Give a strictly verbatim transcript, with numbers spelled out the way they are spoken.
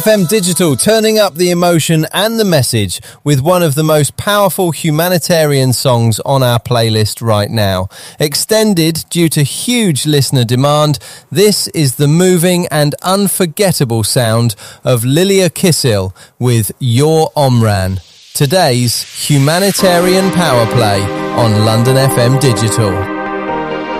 F M Digital, turning up the emotion and the message with one of the most powerful humanitarian songs on our playlist right now. Extended due to huge listener demand, this is the moving and unforgettable sound of Lilia Kissil with Your Omran. Today's humanitarian power play on London F M Digital.